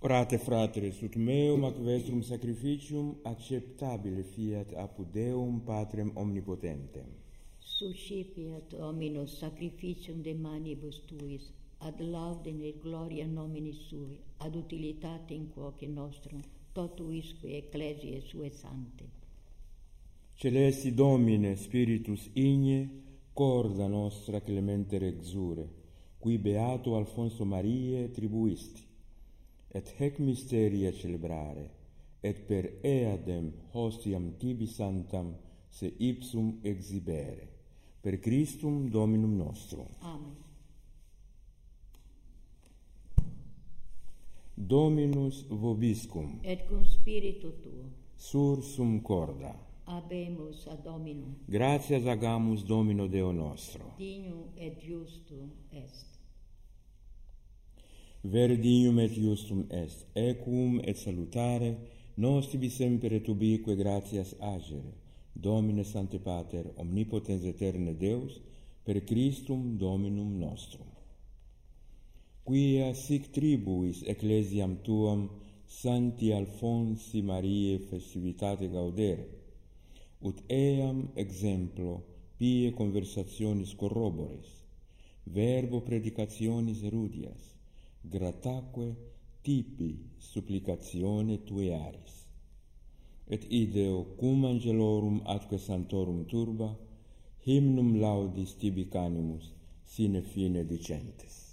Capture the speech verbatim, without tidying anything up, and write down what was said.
Orate, fratres, ut meum ac vestrum sacrificium acceptabile fiat apud Deum Patrem omnipotentem. Suscipiat Dominus sacrificium de manibus tuis, ad laudem et gloria nomini sui, ad utilitatem quoque nostrum, totuisque ecclesiae sue sante. Celesti Domine, Spiritus igne, corda nostra clemente exure, qui beato Alfonso Mariae tribuisti, et hec mysteria celebrare, et per eadem hostiam tibi santam se ipsum exhibere, per Christum Dominum nostrum. Amen. Dominus vobiscum, Et cum spiritu tuo, sursum corda. habemus ad Dominum, Gratias agamus Domino Deo nostro. dignum et justum est. Vere dignum et justum est, equum et salutare, nos tibi semper et ubique gratias agere, Domine Sancte Pater, omnipotens eterne Deus, per Christum Dominum nostrum. Quia sic tribuis ecclesiam tuam Sancti Alfonsi Mariae festivitate gaudere, ut eam exemplo pie conversationis corrobores, verbo predicationis erudias, grataque tipi supplicatione tuearis. Et ideo cum angelorum atque santorum turba, hymnum laudis tibi canimus, sine fine dicentes.